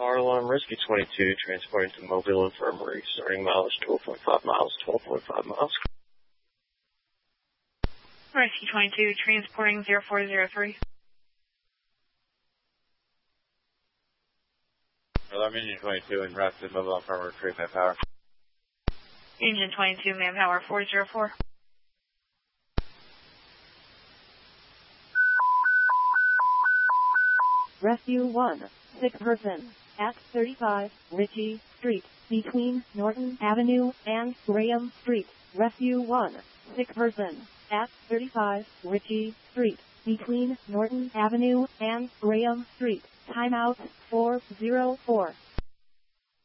Fire alarm, Rescue 22, transporting to Mobile Infirmary, starting mileage 12.5 miles, 12.5 miles. Rescue 22, transporting 0403. Alarm Engine 22, en route to Mobile Infirmary, retrieve manpower. Engine 22, manpower 404. Rescue 1, sick person, at 35 Ritchie Street, between Norton Avenue and Graham Street. Rescue 1, sick person, at 35 Ritchie Street, between Norton Avenue and Graham Street. Timeout 404.